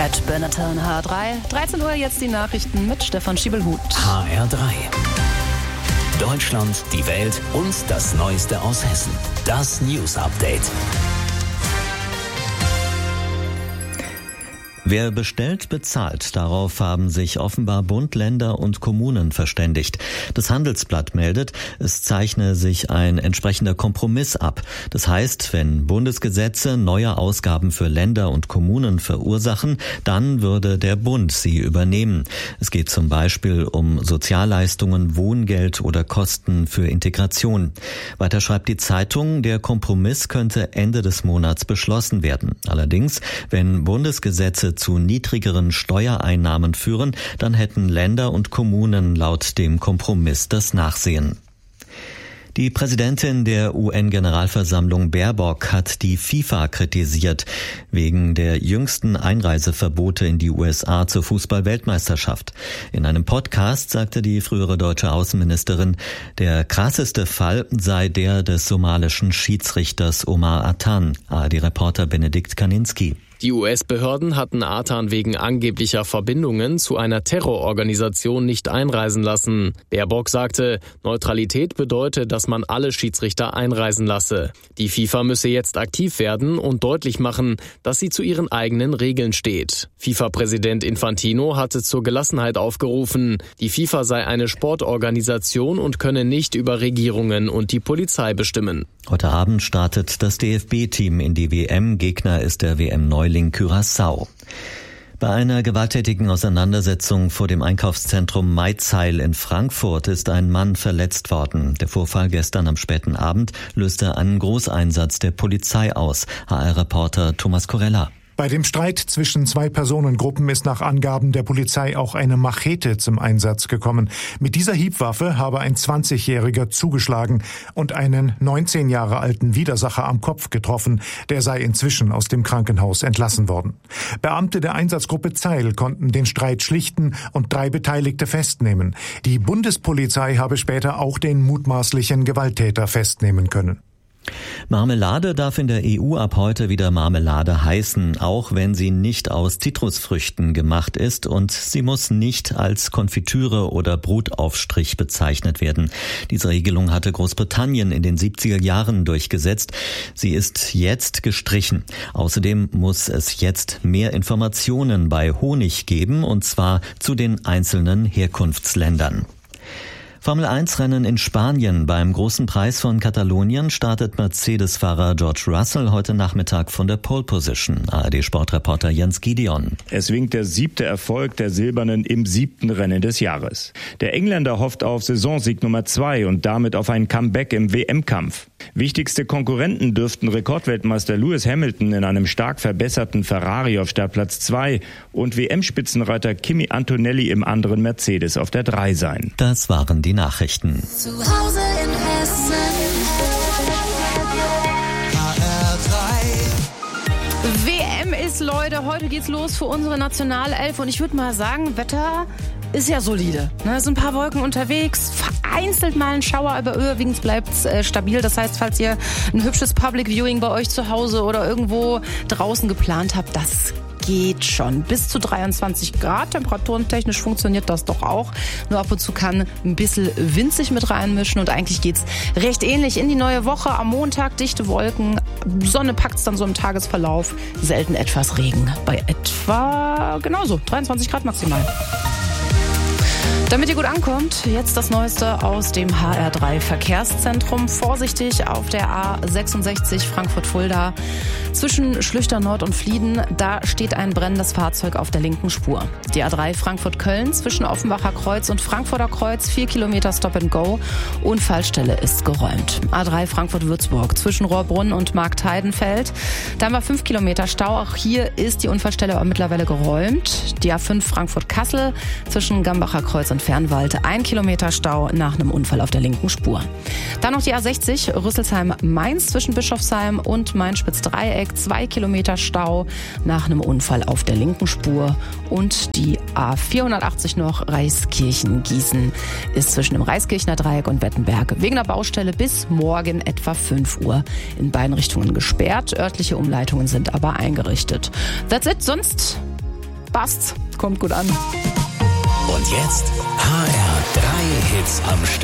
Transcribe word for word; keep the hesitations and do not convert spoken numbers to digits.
At Benetton H R drei. dreizehn Uhr jetzt die Nachrichten mit Stefan Schiebelhut. H R drei. Deutschland, die Welt und das Neueste aus Hessen. Das News Update. Wer bestellt, bezahlt. Darauf haben sich offenbar Bund, Länder und Kommunen verständigt. Das Handelsblatt meldet, es zeichne sich ein entsprechender Kompromiss ab. Das heißt, wenn Bundesgesetze neue Ausgaben für Länder und Kommunen verursachen, dann würde der Bund sie übernehmen. Es geht zum Beispiel um Sozialleistungen, Wohngeld oder Kosten für Integration. Weiter schreibt die Zeitung, der Kompromiss könnte Ende des Monats beschlossen werden. Allerdings, wenn Bundesgesetze zu niedrigeren Steuereinnahmen führen, dann hätten Länder und Kommunen laut dem Kompromiss das Nachsehen. Die Präsidentin der U N-Generalversammlung Baerbock hat die FIFA kritisiert, wegen der jüngsten Einreiseverbote in die U S A zur Fußball-Weltmeisterschaft. In einem Podcast sagte die frühere deutsche Außenministerin, der krasseste Fall sei der des somalischen Schiedsrichters Omar Atan, A R D-Reporter Benedikt Kaninski. Die U S-Behörden hatten Atan wegen angeblicher Verbindungen zu einer Terrororganisation nicht einreisen lassen. Baerbock sagte, Neutralität bedeute, dass man alle Schiedsrichter einreisen lasse. Die FIFA müsse jetzt aktiv werden und deutlich machen, dass sie zu ihren eigenen Regeln steht. FIFA-Präsident Infantino hatte zur Gelassenheit aufgerufen. Die FIFA sei eine Sportorganisation und könne nicht über Regierungen und die Polizei bestimmen. Heute Abend startet das D F B-Team in die W M. Gegner ist der W M-Neuling Curaçao. Bei einer gewalttätigen Auseinandersetzung vor dem Einkaufszentrum Maizeil in Frankfurt ist ein Mann verletzt worden. Der Vorfall gestern am späten Abend löste einen Großeinsatz der Polizei aus. H R-Reporter Thomas Korella. Bei dem Streit zwischen zwei Personengruppen ist nach Angaben der Polizei auch eine Machete zum Einsatz gekommen. Mit dieser Hiebwaffe habe ein zwanzigjähriger zugeschlagen und einen neunzehn Jahre alten Widersacher am Kopf getroffen. Der sei inzwischen aus dem Krankenhaus entlassen worden. Beamte der Einsatzgruppe Zeil konnten den Streit schlichten und drei Beteiligte festnehmen. Die Bundespolizei habe später auch den mutmaßlichen Gewalttäter festnehmen können. Marmelade darf in der E U ab heute wieder Marmelade heißen, auch wenn sie nicht aus Zitrusfrüchten gemacht ist, und sie muss nicht als Konfitüre oder Brotaufstrich bezeichnet werden. Diese Regelung hatte Großbritannien in den siebziger Jahren durchgesetzt. Sie ist jetzt gestrichen. Außerdem muss es jetzt mehr Informationen bei Honig geben, und zwar zu den einzelnen Herkunftsländern. Formel eins Rennen in Spanien. Beim großen Preis von Katalonien startet Mercedes-Fahrer George Russell heute Nachmittag von der Pole Position. A R D-Sportreporter Jens Gideon. Es winkt der siebte Erfolg der Silbernen im siebten Rennen des Jahres. Der Engländer hofft auf Saisonsieg Nummer zwei und damit auf ein Comeback im W M-Kampf. Wichtigste Konkurrenten dürften Rekordweltmeister Lewis Hamilton in einem stark verbesserten Ferrari auf Startplatz zwei und W M-Spitzenreiter Kimi Antonelli im anderen Mercedes auf der drei sein. Das waren die Nachrichten. Zu Hause in Hessen. H R drei. W M ist, Leute, heute geht's los für unsere Nationalelf und ich würde mal sagen, Wetter ist ja solide. Ne, es sind ein paar Wolken unterwegs, vereinzelt mal ein Schauer, aber überwiegend bleibt's äh, stabil. Das heißt, falls ihr ein hübsches Public Viewing bei euch zu Hause oder irgendwo draußen geplant habt, das geht schon. Bis zu dreiundzwanzig Grad. Temperaturentechnisch funktioniert das doch auch. Nur ab und zu kann ein bisschen winzig mit reinmischen und eigentlich geht's recht ähnlich in die neue Woche. Am Montag dichte Wolken, Sonne packt's dann so im Tagesverlauf. Selten etwas Regen. Bei etwa genauso dreiundzwanzig Grad maximal. Damit ihr gut ankommt, jetzt das Neueste aus dem H R drei Verkehrszentrum. Vorsichtig auf der A sechsundsechzig Frankfurt-Fulda. Zwischen Schlüchter Nord und Flieden, da steht ein brennendes Fahrzeug auf der linken Spur. Die A drei Frankfurt-Köln zwischen Offenbacher Kreuz und Frankfurter Kreuz, vier Kilometer Stop and Go. Unfallstelle ist geräumt. A drei Frankfurt-Würzburg zwischen Rohrbrunn und Marktheidenfeld. Da haben wir fünf Kilometer Stau. Auch hier ist die Unfallstelle aber mittlerweile geräumt. Die A fünf Frankfurt-Kassel zwischen Gambacher Kreuz und Fernwald. Ein Kilometer Stau nach einem Unfall auf der linken Spur. Dann noch die A sechzig Rüsselsheim-Mainz zwischen Bischofsheim und Main-Spitz-Dreieck. Zwei Kilometer Stau nach einem Unfall auf der linken Spur. Und die A vierhundertachtzig noch Reiskirchen-Gießen ist zwischen dem Reiskirchner Dreieck und Wettenberg wegen der Baustelle bis morgen etwa fünf Uhr in beiden Richtungen gesperrt. Örtliche Umleitungen sind aber eingerichtet. That's it. Sonst Passt. Kommt gut an. Und jetzt H R drei Hits am Stück.